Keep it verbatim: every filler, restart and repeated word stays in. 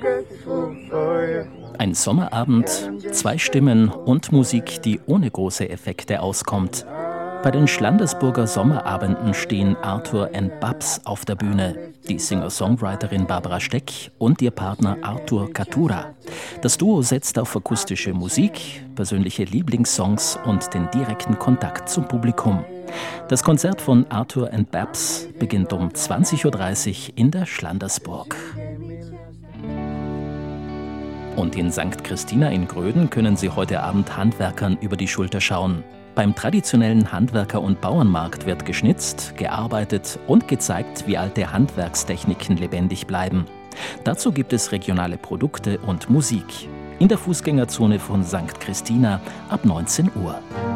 Ein Sommerabend, zwei Stimmen und Musik, die ohne große Effekte auskommt. Bei den Schlandersburger Sommerabenden stehen Arthur and Babs auf der Bühne, die Singer-Songwriterin Barbara Steck und ihr Partner Arthur Katura. Das Duo setzt auf akustische Musik, persönliche Lieblingssongs und den direkten Kontakt zum Publikum. Das Konzert von Arthur and Babs beginnt um zwanzig Uhr dreißig in der Schlandersburg. Und in Sankt Christina in Gröden können Sie heute Abend Handwerkern über die Schulter schauen. Beim traditionellen Handwerker- und Bauernmarkt wird geschnitzt, gearbeitet und gezeigt, wie alte Handwerkstechniken lebendig bleiben. Dazu gibt es regionale Produkte und Musik. In der Fußgängerzone von Sankt Christina ab neunzehn Uhr.